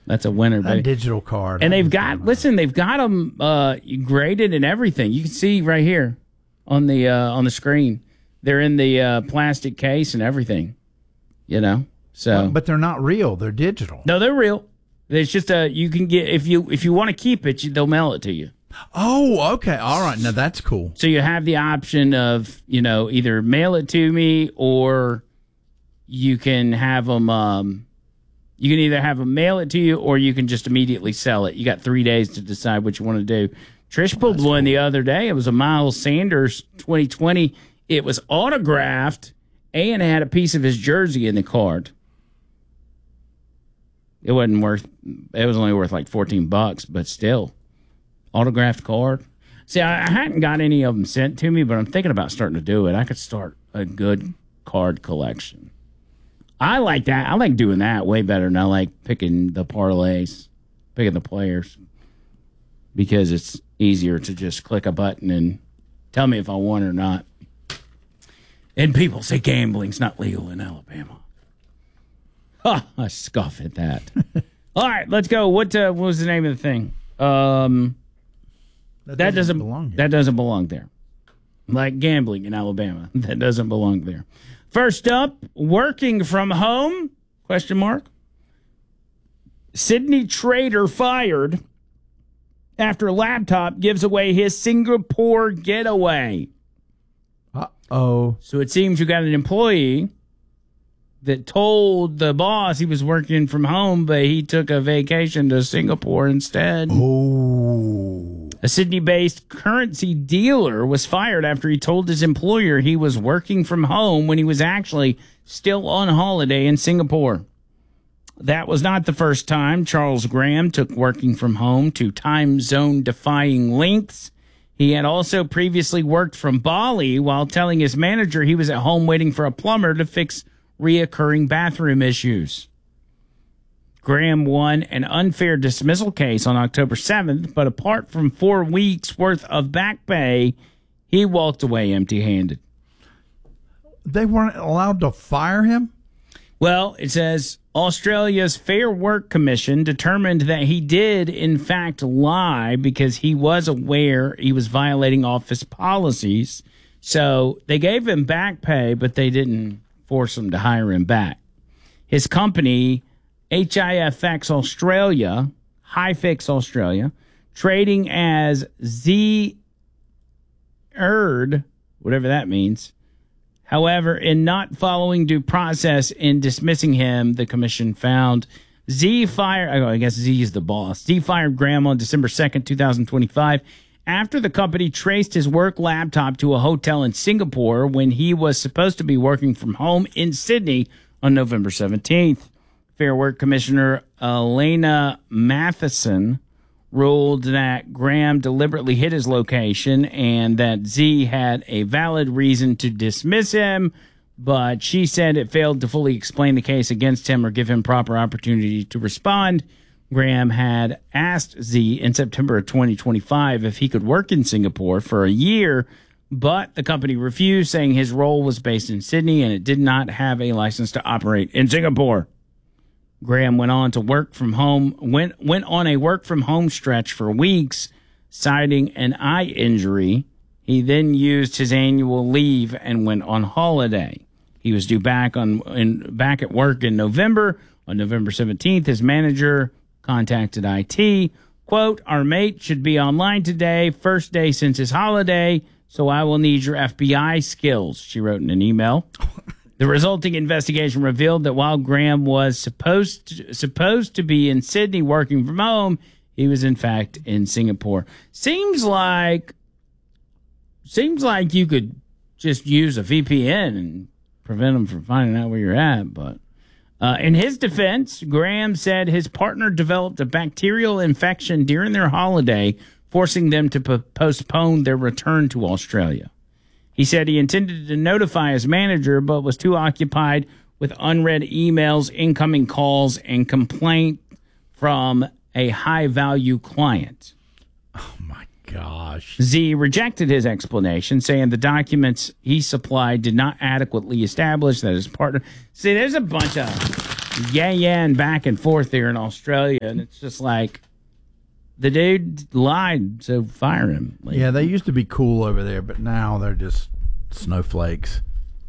That's a winner, baby. A digital card. And they've got them graded and everything. You can see right here on the screen. They're in the plastic case and everything. So. But they're not real. They're digital. No, they're real. It's just you can get if you want to keep it, they'll mail it to you. Oh, okay. All right. Now that's cool. So you have the option of, either mail it to me or you can have them, you can either have them mail it to you or you can just immediately sell it. You got 3 days to decide what you want to do. Trish pulled one the other day. It was a Miles Sanders 2020. It was autographed and it had a piece of his jersey in the card. It was only worth like $14, but still. Autographed card. See, I hadn't got any of them sent to me, but I'm thinking about starting to do it. I could start a good card collection. I like that. I like doing that way better than I like picking the parlays, picking the players, because it's easier to just click a button and tell me if I won or not. And people say gambling's not legal in Alabama. Ha! I scoff at that. All right, let's go. What was the name of the thing? That doesn't belong here. That doesn't belong there. Like gambling in Alabama. That doesn't belong there. First up, working from home? ? Sydney trader fired after laptop gives away his Singapore getaway. Uh-oh. So it seems you got an employee that told the boss he was working from home, but he took a vacation to Singapore instead. Oh. A Sydney-based currency dealer was fired after he told his employer he was working from home when he was actually still on holiday in Singapore. That was not the first time Charles Graham took working from home to time zone-defying lengths. He had also previously worked from Bali while telling his manager he was at home waiting for a plumber to fix reoccurring bathroom issues. Graham won an unfair dismissal case on October 7th, but apart from 4 weeks' worth of back pay, he walked away empty-handed. They weren't allowed to fire him? Well, it says Australia's Fair Work Commission determined that he did, in fact, lie because he was aware he was violating office policies. So they gave him back pay, but they didn't force him to hire him back. His company, HIFX Australia, trading as Z-ERD, whatever that means. However, in not following due process in dismissing him, the commission found Z is the boss. Z fired Graham on December 2nd, 2025, after the company traced his work laptop to a hotel in Singapore when he was supposed to be working from home in Sydney on November 17th. Fair Work Commissioner Elena Matheson ruled that Graham deliberately hid his location and that Z had a valid reason to dismiss him, but she said it failed to fully explain the case against him or give him proper opportunity to respond. Graham had asked Z in September of 2025 if he could work in Singapore for a year, but the company refused, saying his role was based in Sydney and it did not have a license to operate in Singapore. Graham went on a work from home stretch for weeks, citing an eye injury. He then used his annual leave and went on holiday. He was due back at work in November. On November 17th, his manager contacted IT. Quote, "Our mate should be online today, first day since his holiday, so I will need your FBI skills," she wrote in an email. The resulting investigation revealed that while Graham was supposed to be in Sydney working from home, he was in fact in Singapore. Seems like you could just use a VPN and prevent them from finding out where you're at. But in his defense, Graham said his partner developed a bacterial infection during their holiday, forcing them to postpone their return to Australia. He said he intended to notify his manager, but was too occupied with unread emails, incoming calls, and complaint from a high-value client. Oh, my gosh. Z rejected his explanation, saying the documents he supplied did not adequately establish that his partner... See, there's a bunch of and back and forth there in Australia, and it's just like the dude lied, so fire him. Like, Yeah, they used to be cool over there, but now they're just snowflakes.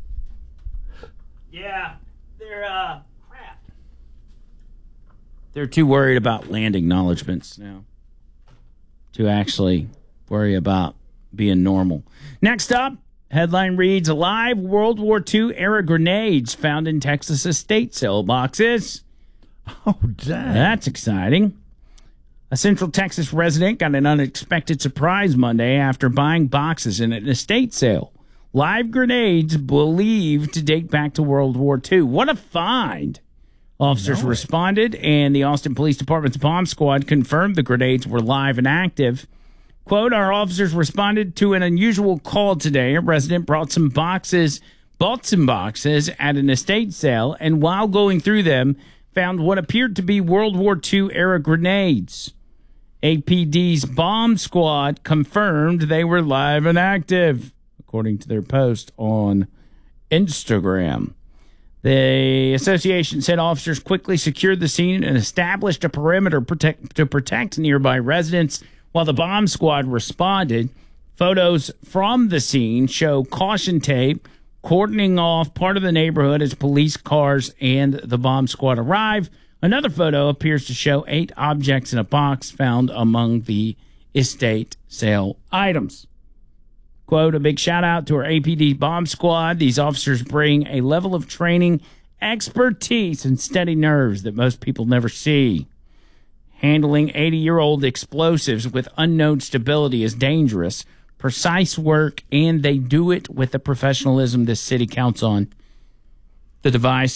yeah, they're crap. They're too worried about land acknowledgments now to actually worry about being normal. Next up, headline reads, live World War II era grenades found in Texas estate sale boxes. Oh, dang. That's exciting. A Central Texas resident got an unexpected surprise Monday after buying boxes in an estate sale. Live grenades believed to date back to World War II. What a find! Officers responded, and the Austin Police Department's bomb squad confirmed the grenades were live and active. Quote, our officers responded to an unusual call today. A resident bought some boxes at an estate sale, and while going through them, found what appeared to be World War II era grenades. APD's bomb squad confirmed they were live and active, according to their post on Instagram. The association said officers quickly secured the scene and established a perimeter to protect nearby residents while the bomb squad responded. Photos from the scene show caution tape cordoning off part of the neighborhood as police cars and the bomb squad arrive. Another photo appears to show 8 objects in a box found among the estate sale items. Quote, a big shout out to our APD bomb squad. These officers bring a level of training, expertise, and steady nerves that most people never see. Handling 80-year-old explosives with unknown stability is dangerous. Precise work, and they do it with the professionalism this city counts on. The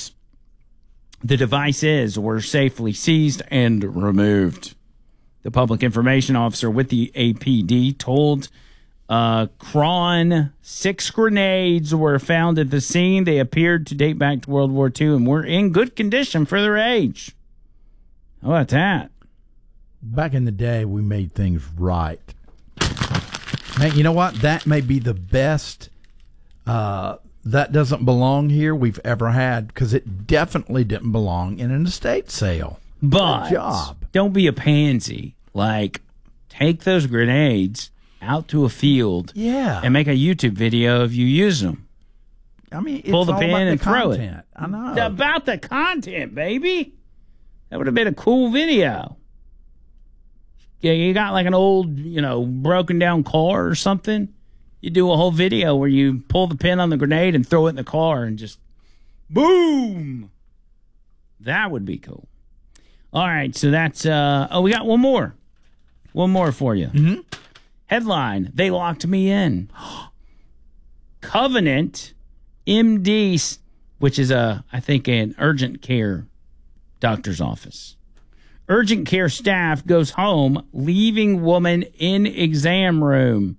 devices were safely seized and removed. The public information officer with the APD told Cron 6 grenades were found at the scene. They appeared to date back to World War II and were in good condition for their age. How about that? Back in the day, we made things right. Hey, you know what? That may be the best that doesn't belong here we've ever had, because it definitely didn't belong in an estate sale. But good job. Don't be a pansy. Like, take those grenades out to a field and make a YouTube video of you using them. I mean, it's pull the all pin about and the throw content. it. I know. About the content, baby. That would have been a cool video. Yeah, you got like an old, broken down car or something. You do a whole video where you pull the pin on the grenade and throw it in the car and just boom. That would be cool. All right, so that's we got one more. One more for you. Mm-hmm. Headline, they locked me in. Covenant MD, which is I think an urgent care doctor's office. Urgent care staff goes home, leaving woman in exam room.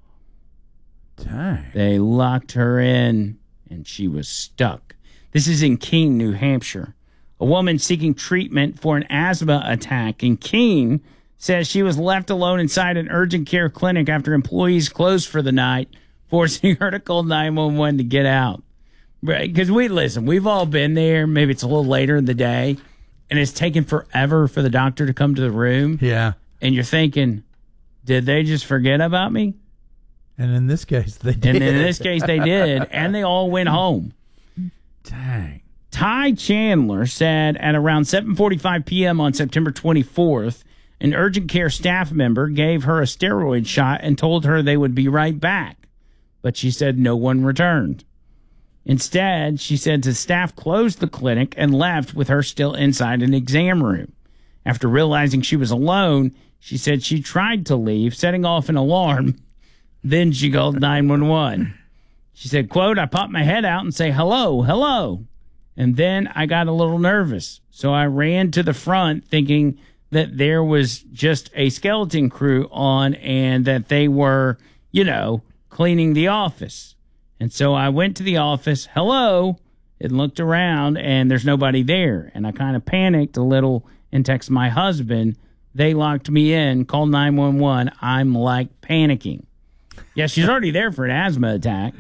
Dang. They locked her in, and she was stuck. This is in Keene, New Hampshire. A woman seeking treatment for an asthma attack in Keene says she was left alone inside an urgent care clinic after employees closed for the night, forcing her to call 911 to get out. Because we've all been there. Maybe it's a little later in the day, and it's taken forever for the doctor to come to the room. Yeah. And you're thinking, did they just forget about me? And in this case, they did. And in this case, they did, and they all went home. Dang. Ty Chandler said at around 7:45 p.m. on September 24th, an urgent care staff member gave her a steroid shot and told her they would be right back. But she said no one returned. Instead, she said the staff closed the clinic and left with her still inside an exam room. After realizing she was alone, she said she tried to leave, setting off an alarm. Then she called 911. She said, quote, I popped my head out and say, hello, hello. And then I got a little nervous. So I ran to the front thinking that there was just a skeleton crew on and that they were, cleaning the office. And so I went to the office, hello, and looked around, and there's nobody there. And I kind of panicked a little and texted my husband. They locked me in, called 911. I'm like panicking. Yeah, she's already there for an asthma attack.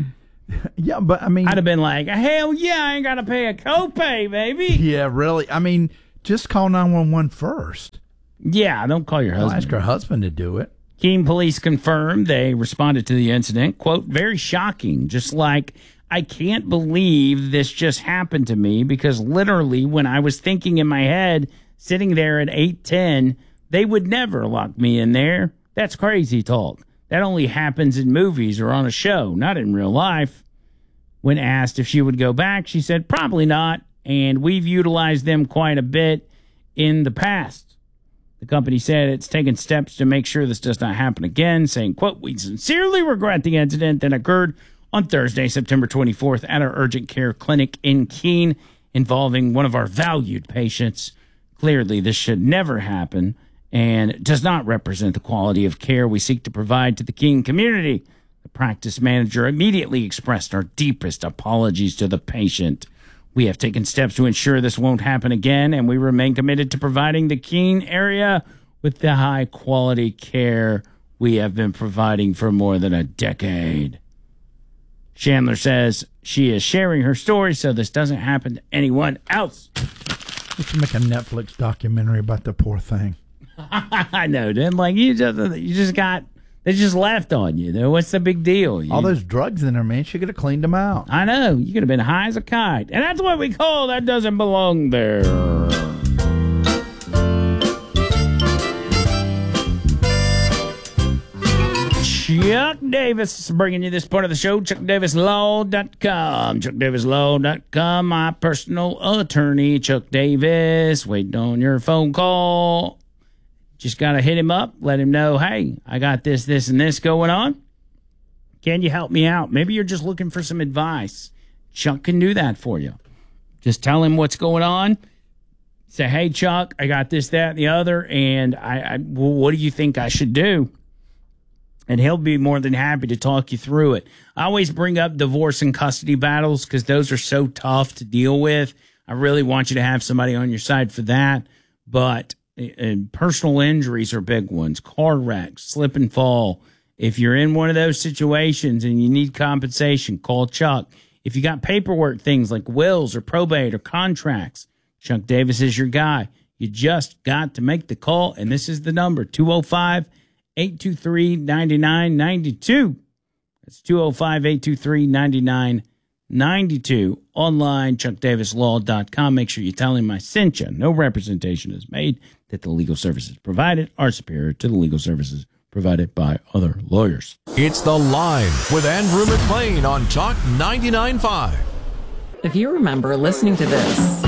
Yeah, but I mean, I'd have been like, hell yeah, I ain't got to pay a copay, baby. Yeah, really. I mean, just call 911 first. Yeah, don't call your husband. Ask her husband to do it. Keene police confirmed they responded to the incident. Quote, very shocking. Just like, I can't believe this just happened to me, because literally when I was thinking in my head, sitting there at 8:10, they would never lock me in there. That's crazy talk. That only happens in movies or on a show, not in real life. When asked if she would go back, she said, probably not. And we've utilized them quite a bit in the past. The company said it's taken steps to make sure this does not happen again, saying, quote, we sincerely regret the incident that occurred on Thursday, September 24th at our urgent care clinic in Keene involving one of our valued patients. Clearly, this should never happen and does not represent the quality of care we seek to provide to the Keene community. The practice manager immediately expressed our deepest apologies to the patient. We have taken steps to ensure this won't happen again, and we remain committed to providing the Keene area with the high-quality care we have been providing for more than a decade. Chandler says she is sharing her story so this doesn't happen to anyone else. Let's make a Netflix documentary about the poor thing. I know, dude. Like, they just left on you. What's the big deal? All those drugs in there, man. She could have cleaned them out. I know. You could have been high as a kite. And that's what we call that doesn't belong there. Chuck Davis is bringing you this part of the show. ChuckDavisLaw.com. ChuckDavisLaw.com. My personal attorney, Chuck Davis. Waiting on your phone call. Just got to hit him up, let him know, hey, I got this, and this going on. Can you help me out? Maybe you're just looking for some advice. Chuck can do that for you. Just tell him what's going on. Say, hey, Chuck, I got this, that, and the other, and well, what do you think I should do? And he'll be more than happy to talk you through it. I always bring up divorce and custody battles because those are so tough to deal with. I really want you to have somebody on your side for that, but and personal injuries are big ones. Car wrecks, slip and fall. If you're in one of those situations and you need compensation, call Chuck. If you got paperwork things like wills or probate or contracts, Chuck Davis is your guy. You just got to make the call, and this is the number, 205-823-9992. That's 205-823-9992. Online, ChuckDavisLaw.com. Make sure you tell him I sent you. No representation is made that the legal services provided are superior to the legal services provided by other lawyers. It's The Line with Andrew McLean on Talk 99.5. If you remember listening to this,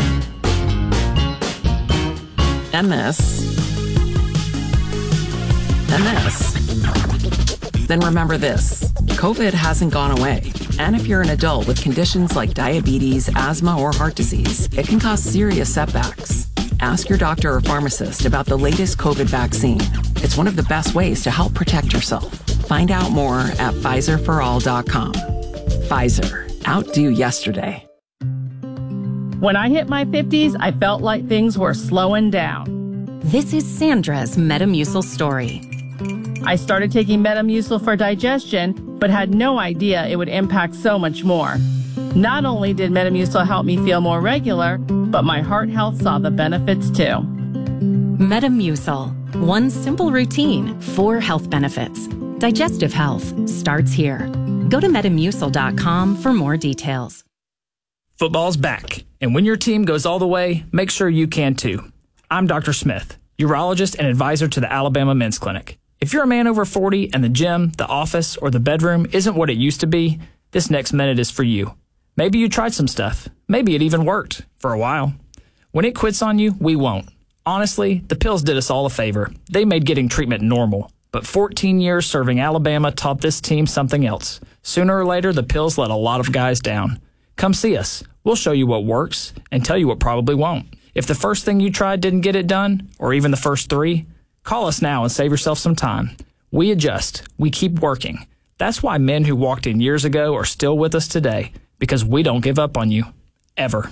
and this, then remember this. COVID hasn't gone away. And if you're an adult with conditions like diabetes, asthma, or heart disease, it can cause serious setbacks. Ask your doctor or pharmacist about the latest COVID vaccine. It's one of the best ways to help protect yourself. Find out more at PfizerForAll.com. Pfizer. Outdo yesterday. When I hit my 50s, I felt like things were slowing down. This is Sandra's Metamucil story. I started taking Metamucil for digestion, but had no idea it would impact so much more. Not only did Metamucil help me feel more regular, but my heart health saw the benefits too. Metamucil. One simple routine, 4 health benefits. Digestive health starts here. Go to Metamucil.com for more details. Football's back, and when your team goes all the way, make sure you can too. I'm Dr. Smith, urologist and advisor to the Alabama Men's Clinic. If you're a man over 40 and the gym, the office, or the bedroom isn't what it used to be, this next minute is for you. Maybe you tried some stuff. Maybe it even worked for a while. When it quits on you, we won't. Honestly, the pills did us all a favor. They made getting treatment normal. But 14 years serving Alabama taught this team something else. Sooner or later, the pills let a lot of guys down. Come see us. We'll show you what works and tell you what probably won't. If the first thing you tried didn't get it done, or even the first 3, call us now and save yourself some time. We adjust. We keep working. That's why men who walked in years ago are still with us today, because we don't give up on you. Ever.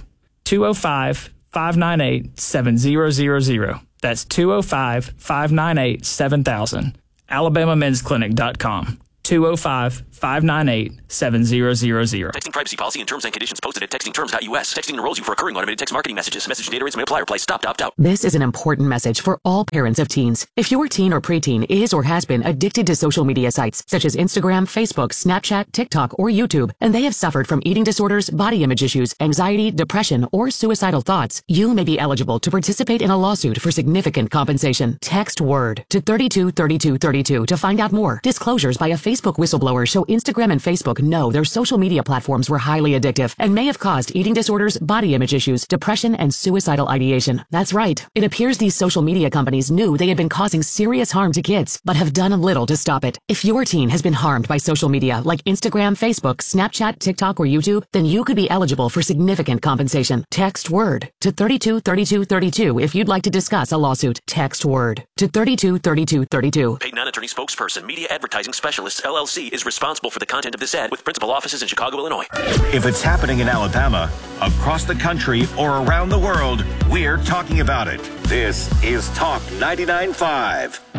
205-598-7000. That's 205-598-7000. AlabamaMen'sClinic.com. 205-598-7000. Texting privacy policy and terms and conditions posted at textingterms.us. Texting enrolls you for recurring automated text marketing messages. Message data rates may apply. Reply stop, opt out. This is an important message for all parents of teens. If your teen or preteen is or has been addicted to social media sites such as Instagram, Facebook, Snapchat, TikTok, or YouTube, and they have suffered from eating disorders, body image issues, anxiety, depression, or suicidal thoughts, you may be eligible to participate in a lawsuit for significant compensation. Text WORD to 323232 to find out more. Disclosures by a Facebook whistleblower show Instagram and Facebook know their social media platforms were highly addictive and may have caused eating disorders, body image issues, depression, and suicidal ideation. That's right. It appears these social media companies knew they had been causing serious harm to kids, but have done little to stop it. If your teen has been harmed by social media like Instagram, Facebook, Snapchat, TikTok, or YouTube, then you could be eligible for significant compensation. Text WORD to 323232 if you'd like to discuss a lawsuit. Text WORD to 323232. Paid non-attorney spokesperson, Media Advertising Specialists, LLC, is responsible for the content of this ad with principal offices in Chicago, Illinois. If it's happening in Alabama, across the country, or around the world, we're talking about it. This is Talk 99.5.